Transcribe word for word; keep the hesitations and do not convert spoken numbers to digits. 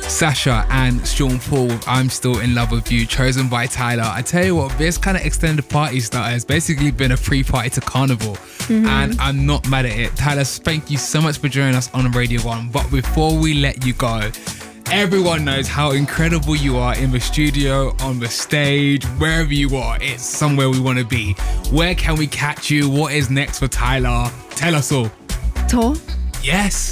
Sasha and Sean Paul with I'm Still in Love with You, chosen by Tyler. I tell you what, this kind of extended party starter has basically been a pre-party to Carnival, mm-hmm. and I'm not mad at it. Tyler, thank you so much for joining us on Radio One. But before we let you go, everyone knows how incredible you are in the studio, on the stage, wherever you are. It's somewhere we want to be. Where can we catch you? What is next for Tyler? Tell us all. Tour? Yes.